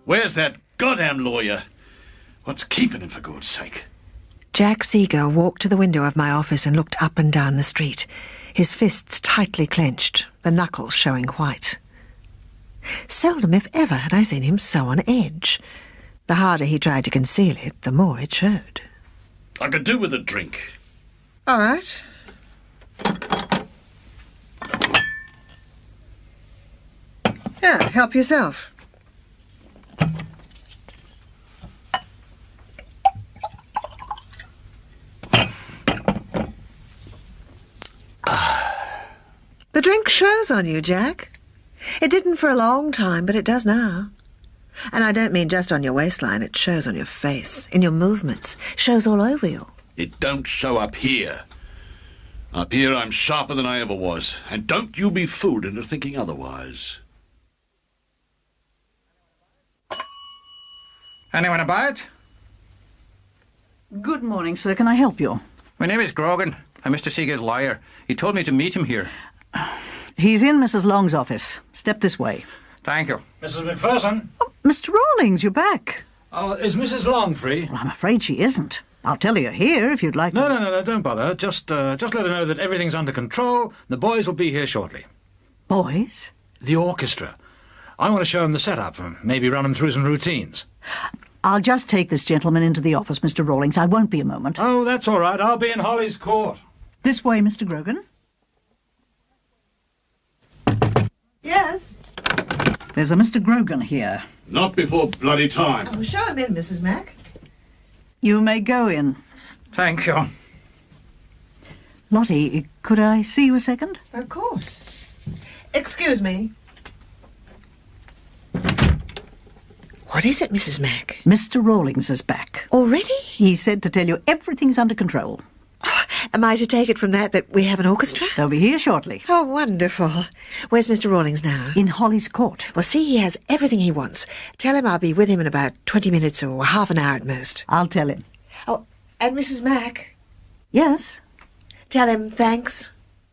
Where's that goddamn lawyer? What's keeping him, for God's sake? Jack Seeger walked to the window of my office and looked up and down the street, his fists tightly clenched, the knuckles showing white. Seldom, if ever, had I seen him so on edge. The harder he tried to conceal it, the more it showed. I could do with a drink. All right. Yeah, help yourself. The drink shows on you, Jack. It didn't for a long time, but it does now. And I don't mean just on your waistline. It shows on your face, in your movements, shows all over you. It don't show up here. Up here I'm sharper than I ever was, and don't you be fooled into thinking otherwise. Anyone about? Good morning, sir. Can I help you? My name is Grogan. I'm Mr. Seeger's lawyer. He told me to meet him here. He's in Mrs. Long's office. Step this way. Thank you. Mrs. McPherson? Oh, Mr. Rawlings, you're back. Oh, is Mrs. Long free? Well, I'm afraid she isn't. I'll tell her you're here if you'd like to... No, don't bother. Just let her know that everything's under control. The boys will be here shortly. Boys? The orchestra. I want to show them the setup and maybe run them through some routines. I'll just take this gentleman into the office, Mr. Rawlings. I won't be a moment. Oh, that's all right. I'll be in Holly's Court. This way, Mr. Grogan. Yes? There's a Mr. Grogan here. Not before bloody time. Oh, show him in, Mrs. Mack. You may go in. Thank you. Lottie, could I see you a second? Of course. Excuse me. What is it, Mrs. Mack? Mr. Rawlings is back. Already? He said to tell you everything's under control. Am I to take it from that we have an orchestra? They'll be here shortly. Oh, wonderful. Where's Mr. Rawlings now? In Holly's Court. Well, see, he has everything he wants. Tell him I'll be with him in about 20 minutes or half an hour at most. I'll tell him. Oh, and Mrs. Mack? Yes? Tell him thanks.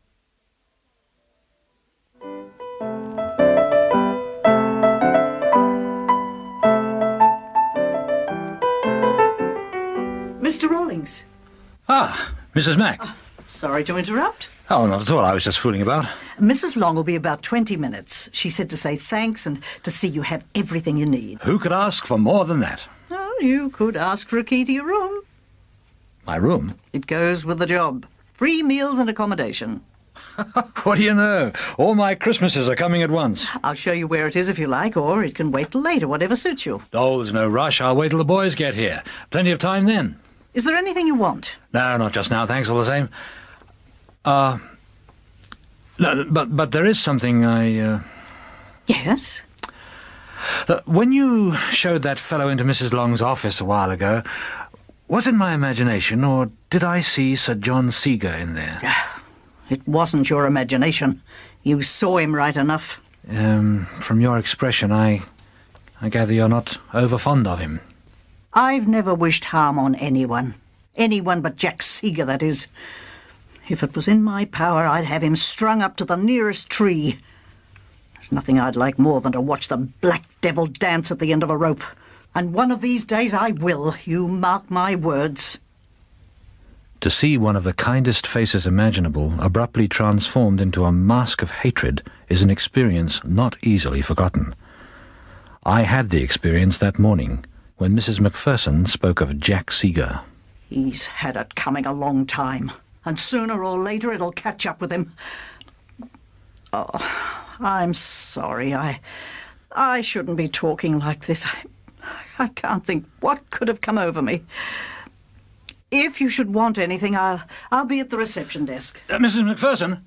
Mr. Rawlings. Ah, Mrs. Mack. Sorry to interrupt. Oh, not at all. I was just fooling about. Mrs. Long will be about 20 minutes. She said to say thanks and to see you have everything you need. Who could ask for more than that? Oh, you could ask for a key to your room. My room? It goes with the job. Free meals and accommodation. What do you know? All my Christmases are coming at once. I'll show you where it is if you like, or it can wait till later, whatever suits you. Oh, there's no rush. I'll wait till the boys get here. Plenty of time then. Is there anything you want? No, not just now. Thanks all the same. No, but there is something I... Yes? When you showed that fellow into Mrs. Long's office a while ago, was it my imagination, or did I see Sir John Seeger in there? It wasn't your imagination. You saw him right enough. From your expression, I gather you're not over fond of him. I've never wished harm on anyone. Anyone but Jack Seeger, that is. If it was in my power, I'd have him strung up to the nearest tree. There's nothing I'd like more than to watch the black devil dance at the end of a rope. And one of these days I will, you mark my words. To see one of the kindest faces imaginable abruptly transformed into a mask of hatred is an experience not easily forgotten. I had the experience that morning when Mrs. McPherson spoke of Jack Seeger. He's had it coming a long time, and sooner or later it'll catch up with him. Oh, I'm sorry. I shouldn't be talking like this. I can't think what could have come over me. If you should want anything, I'll be at the reception desk. Mrs. McPherson?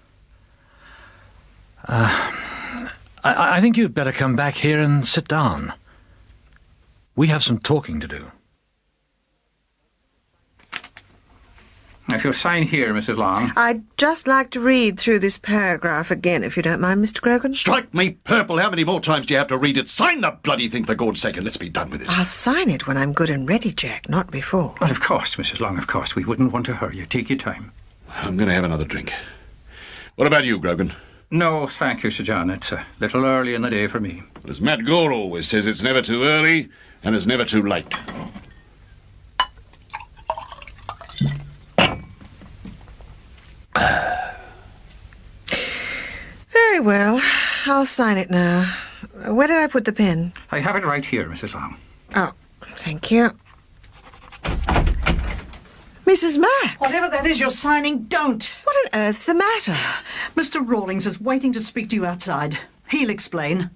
I think you'd better come back here and sit down. We have some talking to do. If you'll sign here, Mrs. Long. I'd just like to read through this paragraph again, if you don't mind, Mr. Grogan. Strike me purple. How many more times do you have to read it? Sign the bloody thing, for God's sake, and let's be done with it. I'll sign it when I'm good and ready, Jack, not before. Well, of course, Mrs. Long, of course. We wouldn't want to hurry you. Take your time. I'm going to have another drink. What about you, Grogan? No, thank you, Sir John. It's a little early in the day for me. As Matt Gore always says, it's never too early and it's never too late. Very well. I'll sign it now. Where did I put the pen? I have it right here, Mrs. Long. Oh, thank you. Mrs. Mack! Whatever that is you're signing, don't. What on earth's the matter? Mr. Rawlings is waiting to speak to you outside. He'll explain.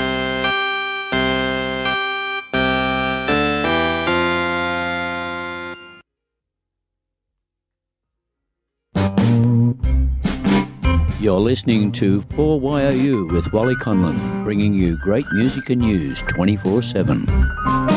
You're listening to 4YOU with Wally Conlon, bringing you great music and news 24/7.